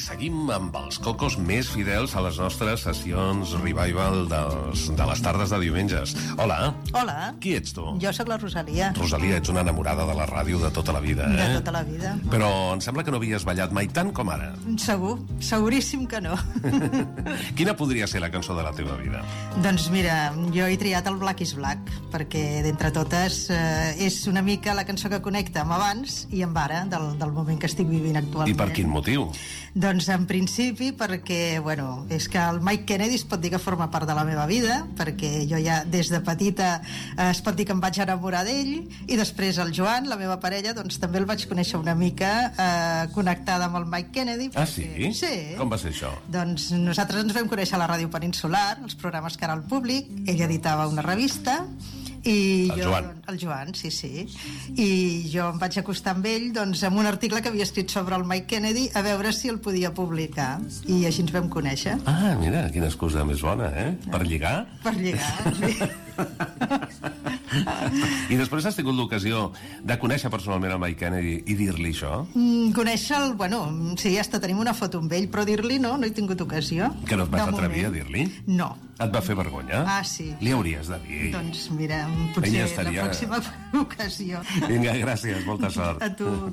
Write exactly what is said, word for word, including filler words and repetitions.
seguim amb els cocos més fidels a les nostres sessions revival dels, de les tardes de diumenges. Hola. Hola. Qui ets tu? Jo sóc la Rosalia. Rosalia, ets una enamorada de la ràdio de tota la vida, eh? De tota la vida. Però em sembla que no havies ballat mai tant com ara. Segur, seguríssim que no. Quina podria ser la cançó de la teva vida? Doncs mira, jo he triat el Black is Black, perquè d'entre totes eh, és una mica la cançó que connecta amb abans i amb ara, del, del moment que estic vivint actualment. I per quin motiu? Doncs en principi perquè, bueno, és que el Mike Kennedy es pot dir que forma part de la meva vida, perquè jo ja des de petita eh, es pot dir que em vaig enamorar d'ell, i després el Joan, la meva parella, doncs també el vaig conèixer una mica eh, connectada amb el Mike Kennedy. Ah, perquè... sí? Sí. Com va ser això? Doncs nosaltres ens vam conèixer a la Ràdio Peninsular, els programes que era al públic, ell editava una revista, i el jo, Joan. El Joan, sí, sí. I jo em vaig acostar amb ell doncs, amb un article que havia escrit sobre el Mike Kennedy a veure si el podia publicar. I així ens vam conèixer. Ah, mira, quina excusa més bona, eh? Per lligar? Per lligar, sí. I després has tingut l'ocasió de conèixer personalment el Mike Kennedy i dir-li això? Mm, conèixer-el, bueno, sí, hasta tenim una foto amb ell, però dir-li no, no he tingut ocasió. Que no et vas De atrevir moment. a dir-li? No. Et va fer vergonya? Ah, sí. Li hauries de dir. Doncs mira, potser Ella estaria... la pròxima ocasió. Vinga, gràcies, molta sort. A tu.